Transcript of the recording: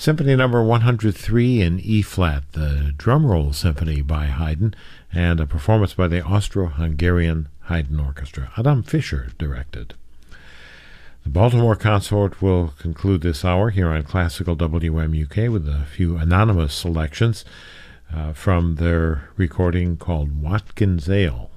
Symphony number 103 in E-flat, the Drumroll Symphony by Haydn, and a performance by the Austro-Hungarian Haydn Orchestra. Adam Fischer directed. The Baltimore Consort will conclude this hour here on Classical WMUK with a few anonymous selections from their recording called Watkins Ale.